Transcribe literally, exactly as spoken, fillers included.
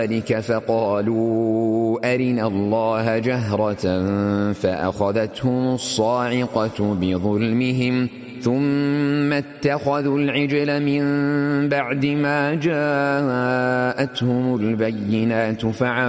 ذلك فقالوا أرنا الله جهرة فأخذتهم الصاعقة بظلمهم ثم اتخذوا العجل من بعد ما جاءتهم البينات فعفوا